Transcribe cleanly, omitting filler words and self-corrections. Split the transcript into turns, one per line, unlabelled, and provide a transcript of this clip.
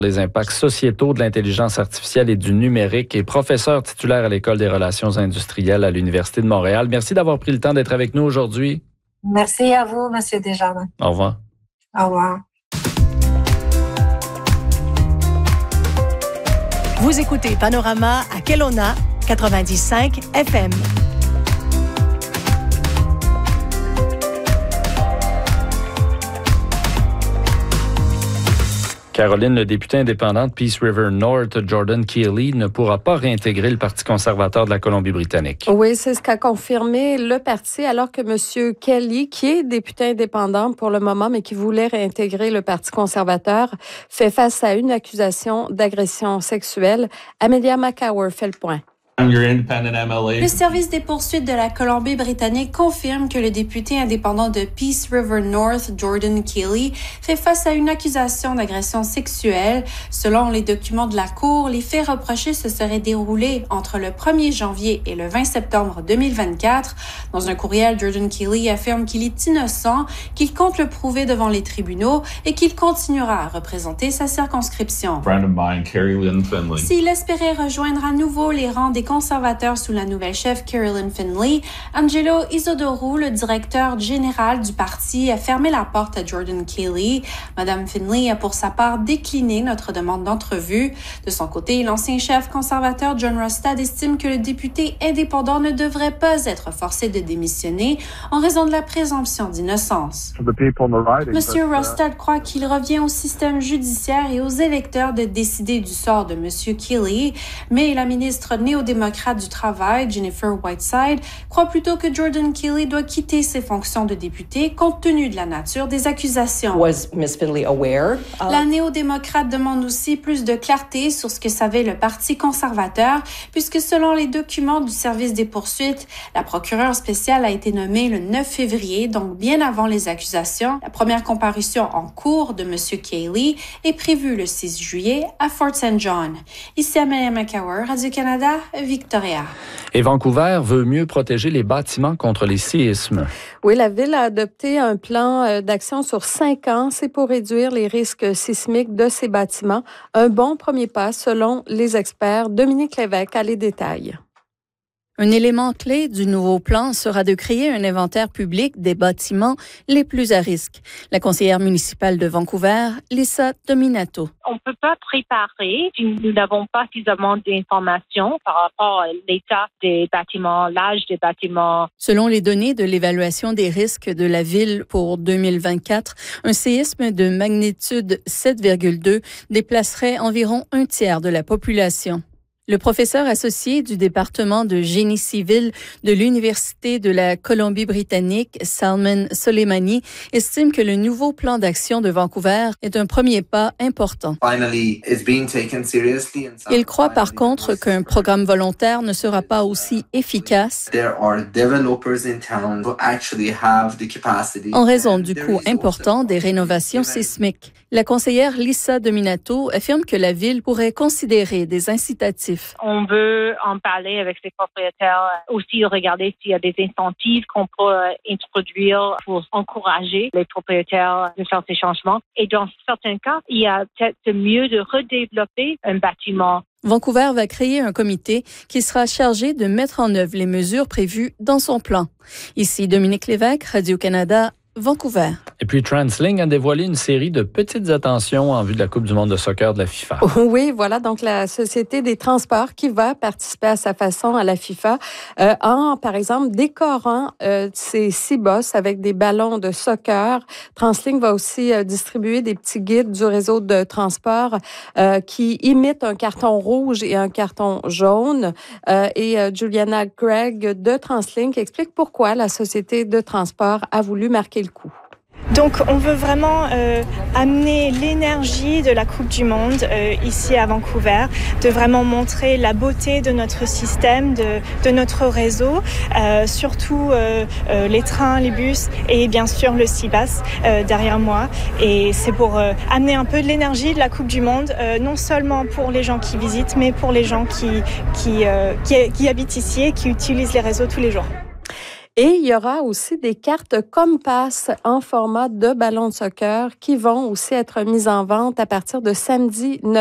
Les impacts sociétaux de l'intelligence artificielle et du numérique et professeur titulaire à l'École des relations industrielles à l'Université de Montréal. Merci d'avoir pris le temps d'être avec nous aujourd'hui.
Merci à vous, M. Desjardins.
Au revoir.
Au revoir.
Vous écoutez Panorama à Kelowna, 95 FM.
Caroline, le député indépendant de Peace River North, Jordan Keeley, ne pourra pas réintégrer le Parti conservateur de la Colombie-Britannique.
Oui, c'est ce qu'a confirmé le parti, alors que M. Kelly, qui est député indépendant pour le moment, mais qui voulait réintégrer le Parti conservateur, fait face à une accusation d'agression sexuelle. Amelia McCower fait le point.
Le service des poursuites de la Colombie-Britannique confirme que le député indépendant de Peace River North, Jordan Keeley, fait face à une accusation d'agression sexuelle. Selon les documents de la Cour, les faits reprochés se seraient déroulés entre le 1er janvier et le 20 septembre 2024. Dans un courriel, Jordan Keeley affirme qu'il est innocent, qu'il compte le prouver devant les tribunaux et qu'il continuera à représenter sa circonscription. S'il espérait rejoindre à nouveau les rangs des conservateurs sous la nouvelle chef Carolyn Finley, Angelo Isodoro, le directeur général du parti, a fermé la porte à Jordan Keeley. Madame Finley a pour sa part décliné notre demande d'entrevue. De son côté, l'ancien chef conservateur John Rustad estime que le député indépendant ne devrait pas être forcé de démissionner en raison de la présomption d'innocence. Monsieur Rustad croit qu'il revient au système judiciaire et aux électeurs de décider du sort de Monsieur Keeley, mais la ministre néo-démocrate du Travail, Jennifer Whiteside, croit plutôt que Jordan Keeley doit quitter ses fonctions de député compte tenu de la nature des accusations. La néo-démocrate demande aussi plus de clarté sur ce que savait le Parti conservateur, puisque selon les documents du service des poursuites, la procureure spéciale a été nommée le 9 février, donc bien avant les accusations. La première comparution en cours de M. Keeley est prévue le 6 juillet à Fort St. John. Ici Amelia McCower, Radio-Canada, Victoria.
Et Vancouver veut mieux protéger les bâtiments contre les séismes.
Oui, la Ville a adopté un plan d'action sur 5 ans. C'est pour réduire les risques sismiques de ces bâtiments. Un bon premier pas, selon les experts. Dominique Lévesque a les détails.
Un élément clé du nouveau plan sera de créer un inventaire public des bâtiments les plus à risque. La conseillère municipale de Vancouver, Lisa Dominato.
On ne peut pas préparer si nous n'avons pas suffisamment d'informations par rapport à l'état des bâtiments, l'âge des bâtiments.
Selon les données de l'évaluation des risques de la ville pour 2024, un séisme de magnitude 7,2 déplacerait environ un tiers de la population. Le professeur associé du département de génie civil de l'Université de la Colombie-Britannique, Salman Soleimani, estime que le nouveau plan d'action de Vancouver est un premier pas important. Il croit par contre qu'un programme volontaire ne sera pas aussi efficace en raison du coût important des rénovations sismiques. La conseillère Lisa Dominato affirme que la ville pourrait considérer des incitatifs.
On veut en parler avec les propriétaires, aussi regarder s'il y a des incentives qu'on peut introduire pour encourager les propriétaires de faire ces changements. Et dans certains cas, il y a peut-être mieux de redévelopper un bâtiment.
Vancouver va créer un comité qui sera chargé de mettre en œuvre les mesures prévues dans son plan. Ici Dominique Lévesque, Radio-Canada, Vancouver.
Et puis TransLink a dévoilé une série de petites attentions en vue de la Coupe du monde de soccer de la FIFA.
Oui, voilà, donc la Société des transports qui va participer à sa façon à la FIFA en, par exemple, décorant ses 6 bosses avec des ballons de soccer. TransLink va aussi distribuer des petits guides du réseau de transport qui imitent un carton rouge et un carton jaune. Et Juliana Gregg de TransLink explique pourquoi la Société de transport a voulu marquer le coup.
Donc on veut vraiment amener l'énergie de la Coupe du Monde ici à Vancouver, de vraiment montrer la beauté de notre système, de notre réseau, surtout les trains, les bus et bien sûr le Cibas derrière moi. Et c'est pour amener un peu de l'énergie de la Coupe du Monde, non seulement pour les gens qui visitent, mais pour les gens qui habitent ici et qui utilisent les réseaux tous les jours.
Et il y aura aussi des cartes Compass en format de ballon de soccer qui vont aussi être mises en vente à partir de samedi 9